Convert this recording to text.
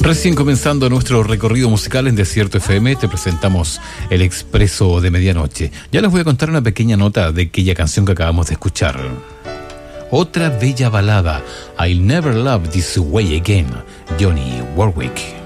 Recién comenzando nuestro recorrido musical en Desierto FM, te presentamos El Expreso de Medianoche. Ya les voy a contar una pequeña nota de aquella canción que acabamos de escuchar. Otra bella balada, I'll Never Love This Way Again, Dionne Warwick.